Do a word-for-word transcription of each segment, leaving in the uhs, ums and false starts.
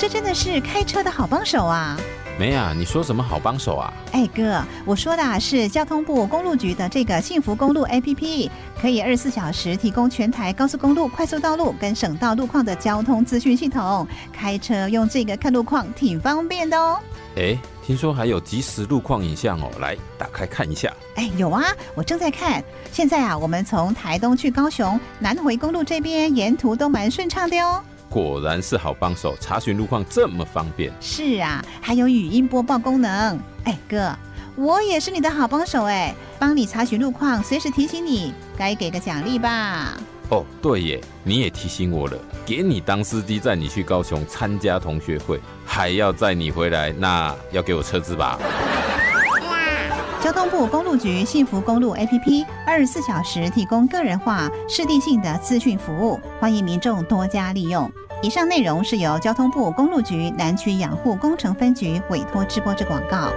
这真的是开车的好帮手啊。 没啊，你说什么好帮手啊？ 哎哥，我说的啊是交通部公路局的这个幸福公路 A P P， 可以二十四小时提供全台高速公路、快速道路跟省道路况的交通资讯系统，开车用这个看路况挺方便的哦。 哎，听说还有即时路况影像哦，来打开看一下。 哎，有啊，我正在看。现在啊，我们从台东去高雄南回公路这边沿途都蛮顺畅的哦。 果然是好帮手，查询路况这么方便。 是啊，还有语音播报功能。哎哥，我也是你的好帮手哎，帮你查询路况，随时提醒你，该给个奖励吧。 哦，对耶，你也提醒我了，给你当司机载你去高雄参加同学会，还要载你回来，那要给我车资吧。 交通部公路局幸福公路 A P P 二十四小时提供个人化、适地性的资讯服务，欢迎民众多加利用。以上内容是由交通部公路局南区养护工程分局委托直播之广告。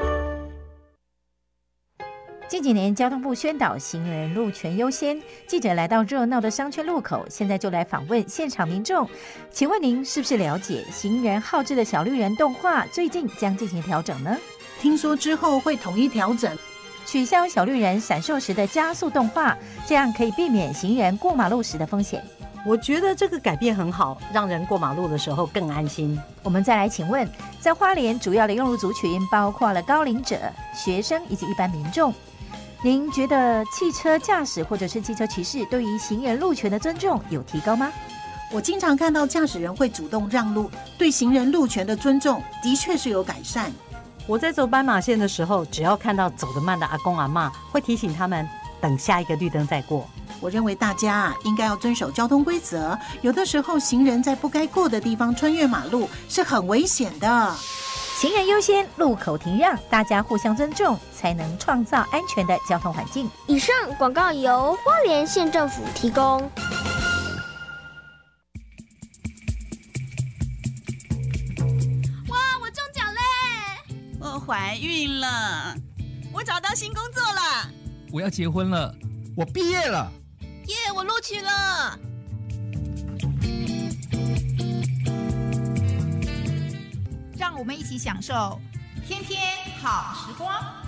近几年交通部宣导行人路权优先，记者来到热闹的商圈路口，现在就来访问现场民众。请问您是不是了解行人好志的小绿人动画最近将进行调整呢？ 听说之后会统一调整， 取消小绿人闪烁时的加速动画，这样可以避免行人过马路时的风险。 我觉得这个改变很好，让人过马路的时候更安心。 我们再来请问，在花莲主要的用路族群包括了高龄者、学生以及一般民众，您觉得汽车驾驶或者是汽车骑士对于行人路权的尊重有提高吗？ 我经常看到驾驶人会主动让路，对行人路权的尊重的确是有改善。我在走斑马线的时候，只要看到走得慢的阿公阿嬷，会提醒他们等下一个绿灯再过。我认为大家啊应该要遵守交通规则，有的时候行人在不该过的地方穿越马路是很危险的。 行人优先，路口停让，大家互相尊重，才能创造安全的交通环境。 以上广告由花莲县政府提供。 哇，我中奖嘞！我怀孕了，我找到新工作了， 我要结婚了，我毕业了， 耶！我录取了。 让我们一起享受天天好时光。